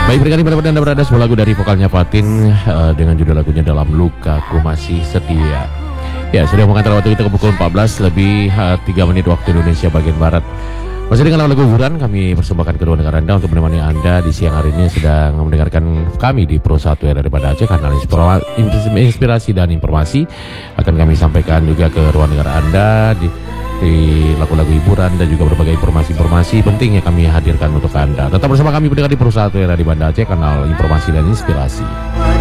Baik, berikan pada Anda berada sebuah lagu dari vokalnya Fatin dengan judul lagunya Dalam Luka Ku Masih Setia. Ya, sudah mengantar waktu kita ke pukul 14 lebih 3 menit waktu Indonesia bagian Barat. Masih dengan lagu hiburan kami persembahkan kedua negara Anda untuk menemani Anda di siang hari ini sedang mendengarkan kami di Pro 1 daripada Aceh, kanal inspirasi dan informasi akan kami sampaikan juga ke ruang negara Anda di lagu-lagu hiburan dan juga berbagai informasi-informasi penting yang kami hadirkan untuk Anda. Tetap bersama kami pendengar di Pro 1 di Banda Aceh, kanal informasi dan inspirasi.